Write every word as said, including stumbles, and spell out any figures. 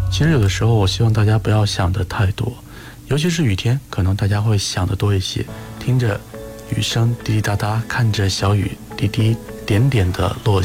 其实有的时候我希望大家不要想的太多，尤其是雨天，可能大家会想的多一些，听着雨声滴滴答答，看着小雨滴滴点点的落下。